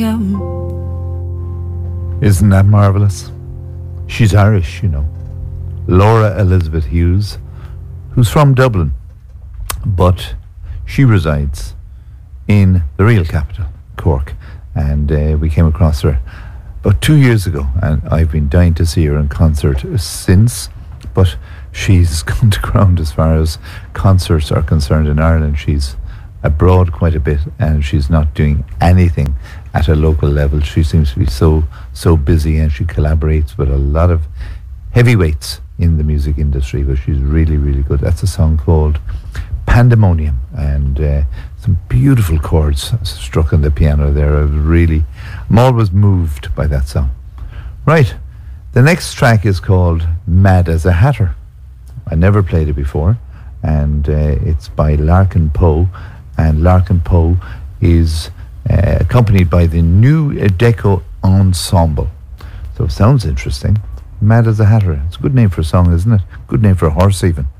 Isn't that marvellous? She's Irish, you know. Laura Elizabeth Hughes, who's from Dublin, but she resides in the real capital, Cork. And we came across her about 2 years ago, and I've been dying to see her in concert since, but she's gone to ground as far as concerts are concerned in Ireland. She's abroad quite a bit, and she's not doing anything at a local level. She seems to be so busy, and she collaborates with a lot of heavyweights in the music industry, but she's really, really good. That's a song called Pandemonium, and some beautiful chords struck on the piano there. I'm always moved by that song. Right, the next track is called Mad as a Hatter. I never played it before, and it's by Larkin Poe, and Larkin Poe is accompanied by the New Deco Ensemble. So it sounds interesting. Mad as a Hatter. It's a good name for a song, isn't it? Good name for a horse even.